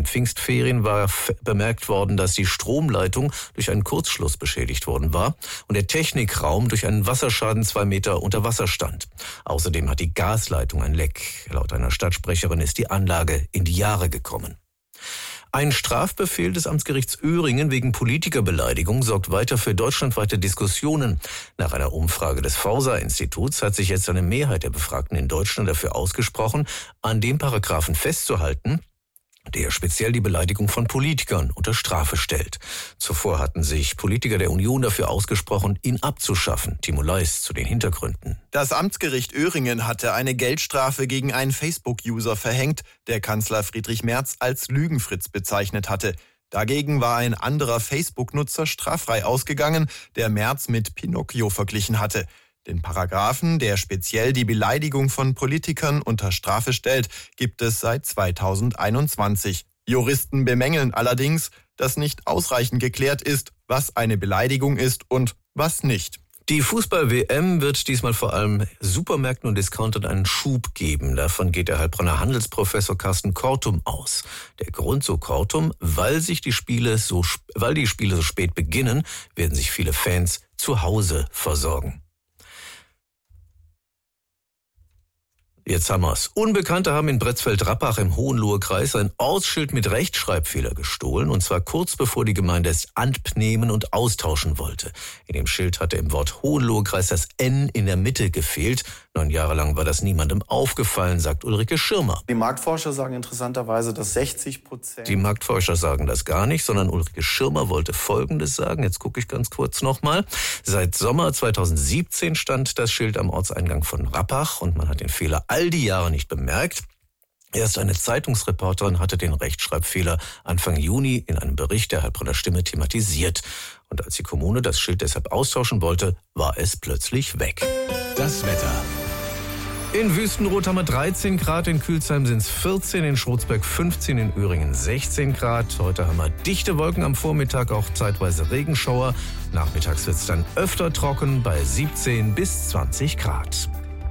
Pfingstferien war bemerkt worden, dass die Stromleitung durch einen Kurzschluss beschädigt worden war und der Technikraum durch einen Wasserschaden 2 Meter unter Wasser stand. Außerdem hat die Gasleitung ein Leck. Laut einer Stadtsprecherin ist die Anlage in die Jahre gekommen. Ein Strafbefehl des Amtsgerichts Öhringen wegen Politikerbeleidigung sorgt weiter für deutschlandweite Diskussionen. Nach einer Umfrage des Forsa-Instituts hat sich jetzt eine Mehrheit der Befragten in Deutschland dafür ausgesprochen, an dem Paragraphen festzuhalten, der speziell die Beleidigung von Politikern unter Strafe stellt. Zuvor hatten sich Politiker der Union dafür ausgesprochen, ihn abzuschaffen. Timo Leis zu den Hintergründen. Das Amtsgericht Öhringen hatte eine Geldstrafe gegen einen Facebook-User verhängt, der Kanzler Friedrich Merz als Lügenfritz bezeichnet hatte. Dagegen war ein anderer Facebook-Nutzer straffrei ausgegangen, der Merz mit Pinocchio verglichen hatte. Den Paragraphen, der speziell die Beleidigung von Politikern unter Strafe stellt, gibt es seit 2021. Juristen bemängeln allerdings, dass nicht ausreichend geklärt ist, was eine Beleidigung ist und was nicht. Die Fußball-WM wird diesmal vor allem Supermärkten und Discountern einen Schub geben. Davon geht der Heilbronner Handelsprofessor Carsten Kortum aus. Der Grund, so Kortum, weil die Spiele so spät beginnen, werden sich viele Fans zu Hause versorgen. Jetzt haben wir's. Unbekannte haben in Bretzfeld-Rappach im Hohenlohe-Kreis ein Ortsschild mit Rechtschreibfehler gestohlen, und zwar kurz bevor die Gemeinde es annehmen und austauschen wollte. In dem Schild hatte im Wort Hohenlohe-Kreis das N in der Mitte gefehlt. 9 Jahre lang war das niemandem aufgefallen, sagt Ulrike Schirmer. Die Marktforscher sagen interessanterweise, dass 60%... Die Marktforscher sagen das gar nicht, sondern Ulrike Schirmer wollte Folgendes sagen. Jetzt gucke ich ganz kurz nochmal. Seit Sommer 2017 stand das Schild am Ortseingang von Rappach und man hat den Fehler all die Jahre nicht bemerkt. Erst eine Zeitungsreporterin hatte den Rechtschreibfehler Anfang Juni in einem Bericht der Heilbronner Stimme thematisiert. Und als die Kommune das Schild deshalb austauschen wollte, war es plötzlich weg. Das Wetter. In Wüstenrot haben wir 13 Grad, in Külsheim sind es 14, in Schrotzberg 15, in Öhringen 16 Grad. Heute haben wir dichte Wolken, am Vormittag auch zeitweise Regenschauer. Nachmittags wird es dann öfter trocken bei 17 bis 20 Grad.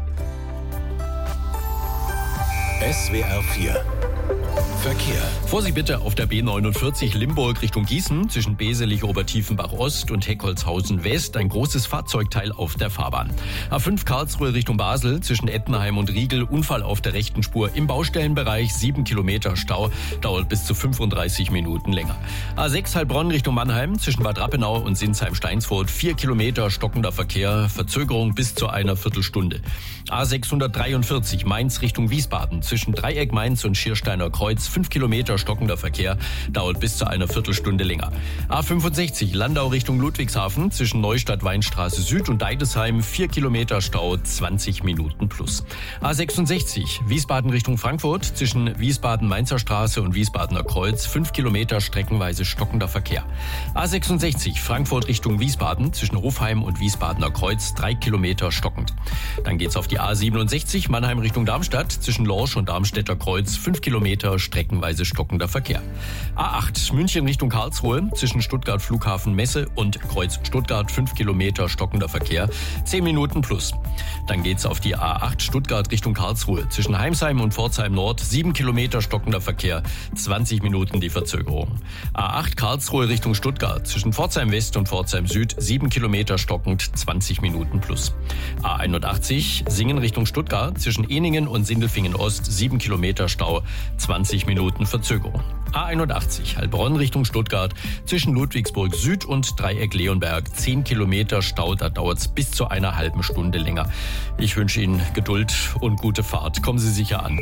SWR 4 Verkehr. Vorsicht bitte auf der B49 Limburg Richtung Gießen zwischen Beselich-Obertiefenbach Ost und Heckholzhausen West ein großes Fahrzeugteil auf der Fahrbahn. A5 Karlsruhe Richtung Basel zwischen Ettenheim und Riegel Unfall auf der rechten Spur. Im Baustellenbereich 7 Kilometer Stau, dauert bis zu 35 Minuten länger. A6 Heilbronn Richtung Mannheim zwischen Bad Rappenau und Sinsheim-Steinsfurt 4 Kilometer stockender Verkehr, Verzögerung bis zu einer Viertelstunde. A643 Mainz Richtung Wiesbaden zwischen Dreieck Mainz und Schiersteiner Kreuz 5 Kilometer stockender Verkehr, dauert bis zu einer Viertelstunde länger. A65 Landau Richtung Ludwigshafen zwischen Neustadt-Weinstraße Süd und Deidesheim 4 Kilometer Stau, 20 Minuten plus. A66 Wiesbaden Richtung Frankfurt zwischen Wiesbaden-Mainzer Straße und Wiesbadener Kreuz 5 Kilometer streckenweise stockender Verkehr. A66 Frankfurt Richtung Wiesbaden zwischen Hofheim und Wiesbadener Kreuz 3 Kilometer stockend. Dann geht's auf die A67 Mannheim Richtung Darmstadt zwischen Lorsch und Darmstädter Kreuz 5 Kilometer streckenweise stockender Verkehr. A8 München Richtung Karlsruhe zwischen Stuttgart Flughafen Messe und Kreuz Stuttgart 5 Kilometer stockender Verkehr, 10 Minuten plus. Dann geht's auf die A8 Stuttgart Richtung Karlsruhe zwischen Heimsheim und Pforzheim Nord 7 Kilometer stockender Verkehr, 20 Minuten die Verzögerung. A8 Karlsruhe Richtung Stuttgart zwischen Pforzheim West und Pforzheim Süd 7 Kilometer stockend, 20 Minuten plus. A81 Singen Richtung Stuttgart zwischen Ehningen und Sindelfingen Ost 7 Kilometer Stau, 20 Minuten Verzögerung. A81 Heilbronn Richtung Stuttgart zwischen Ludwigsburg Süd und Dreieck Leonberg 10 Kilometer Stau, da dauert es bis zu einer halben Stunde länger. Ich wünsche Ihnen Geduld und gute Fahrt. Kommen Sie sicher an.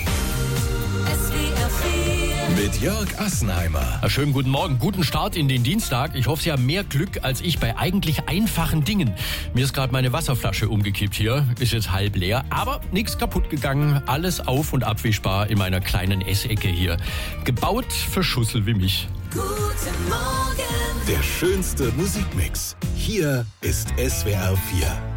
Mit Jörg Assenheimer. Schönen guten Morgen, guten Start in den Dienstag. Ich hoffe, Sie haben mehr Glück als ich bei eigentlich einfachen Dingen. Mir ist gerade meine Wasserflasche umgekippt hier, ist jetzt halb leer, aber nichts kaputt gegangen. Alles auf- und abwischbar in meiner kleinen Essecke hier. Gebaut für Schussel wie mich. Guten Morgen. Der schönste Musikmix. Hier ist SWR 4.